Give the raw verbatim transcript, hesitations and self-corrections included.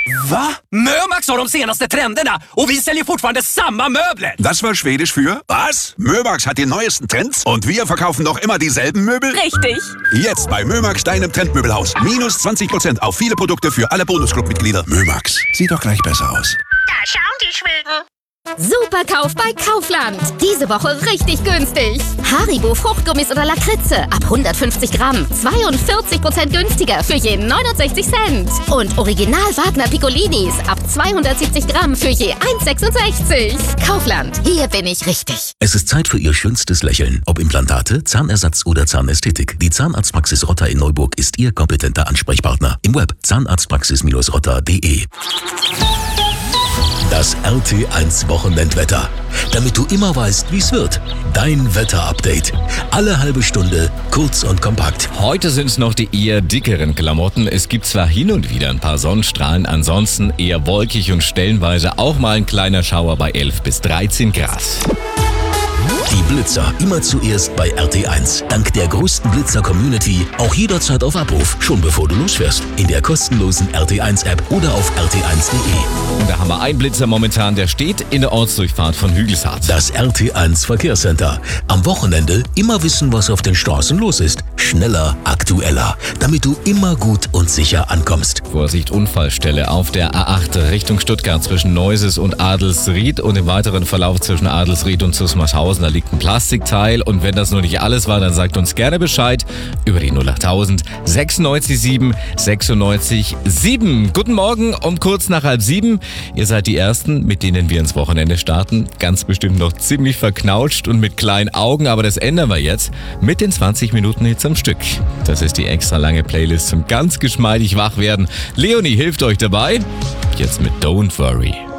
Va? Mömax har de senaste trenderna och vi säljer fortfarande samma möbler. Das war Schwedisch für was? Mömax hat die neuesten Trends und wir verkaufen noch immer dieselben Möbel? Richtig. Jetzt bei Mömax, deinem Trendmöbelhaus. Minus zwanzig Prozent auf viele Produkte für alle Bonusclub-Mitglieder. Mömax, sieht doch gleich besser aus. Da schauen die Schweden. Superkauf bei Kaufland. Diese Woche richtig günstig. Haribo Fruchtgummis oder Lakritze ab hundertfünfzig Gramm. zweiundvierzig Prozent günstiger für jeden neunundsechzig Cent. Und Original Wagner Piccolinis ab zweihundertsiebzig Gramm für je eins sechsundsechzig. Kaufland, hier bin ich richtig. Es ist Zeit für Ihr schönstes Lächeln. Ob Implantate, Zahnersatz oder Zahnästhetik. Die Zahnarztpraxis Rotter in Neuburg ist Ihr kompetenter Ansprechpartner. Im Web zahnarztpraxis rotter punkt de. Das R T eins Wochenendwetter. Damit du immer weißt, wie es wird. Dein Wetterupdate. Alle halbe Stunde, kurz und kompakt. Heute sind es noch die eher dickeren Klamotten. Es gibt zwar hin und wieder ein paar Sonnenstrahlen, ansonsten eher wolkig und stellenweise auch mal ein kleiner Schauer bei elf bis dreizehn Grad. Die Blitzer immer zuerst bei R T eins. Dank der größten Blitzer-Community auch jederzeit auf Abruf, schon bevor du losfährst. In der kostenlosen R T eins App oder auf r t eins punkt de. Und da haben wir einen Blitzer momentan, der steht in der Ortsdurchfahrt von Hügelshardt. Das R T eins Verkehrscenter. Am Wochenende immer wissen, was auf den Straßen los ist. Schneller, aktueller, damit du immer gut und sicher ankommst. Vorsicht, Unfallstelle auf der A acht Richtung Stuttgart zwischen Neuses und Adelsried und im weiteren Verlauf zwischen Adelsried und Zusmarshausen. Da liegt ein Plastikteil und wenn das noch nicht alles war, dann sagt uns gerne Bescheid über die null achttausend sechsundneunzig sieben sechsundneunzig sieben. Guten Morgen um kurz nach halb sieben. Ihr seid die Ersten, mit denen wir ins Wochenende starten. Ganz bestimmt noch ziemlich verknautscht und mit kleinen Augen, aber das ändern wir jetzt mit den zwanzig Minuten Hits am Stück. Das ist die extra lange Playlist zum ganz geschmeidig Wachwerden. Leonie hilft euch dabei. Jetzt mit Don't Worry.